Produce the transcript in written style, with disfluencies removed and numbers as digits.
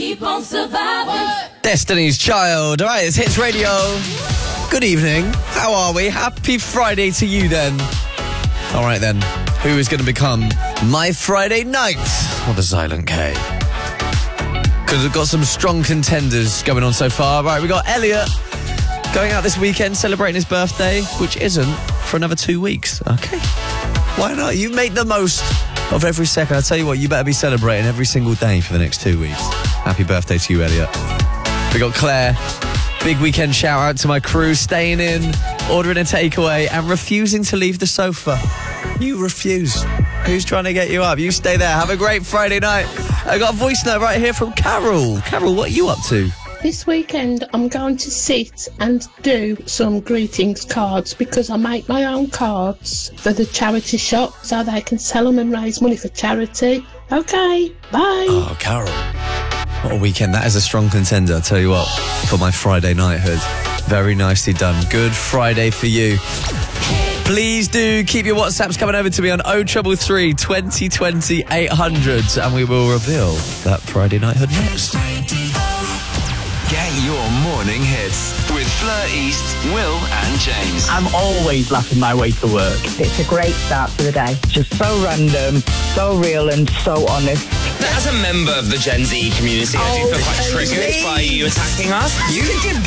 keep on surviving. Destiny's Child. All right, it's Hits Radio. Good evening. How are we? Happy Friday to you then. All right then. Who is going to become my Friday night? What a silent K. Because we've got some strong contenders going on so far. Right, we got Elliot going out this weekend celebrating his birthday, which isn't for another 2 weeks. Okay. Why not? You make the most of every second. I tell you what, you better be celebrating every single day for the next 2 weeks. Happy birthday to you, Elliot. We got Claire. Big weekend shout out to my crew, staying in, ordering a takeaway and refusing to leave the sofa. You refuse. Who's trying to get you up? You stay there. Have a great Friday night. I got a voice note right here from Carol. Carol, what are you up to? This weekend I'm going to sit and do some greetings cards because I make my own cards for the charity shop so they can sell them and raise money for charity. Okay, bye. Oh, Carol. What a weekend. That is a strong contender, I'll tell you what, for my Friday knighthood. Very nicely done. Good Friday for you. Please do keep your WhatsApps coming over to me on 0333 2020 800 and we will reveal that Friday knighthood next. Get your morning hits with Fleur East, Will and James. I'm always laughing my way to work. It's a great start to the day. Just so random, so real and so honest. As a member of the Gen Z community, I do feel quite triggered by you attacking us. You can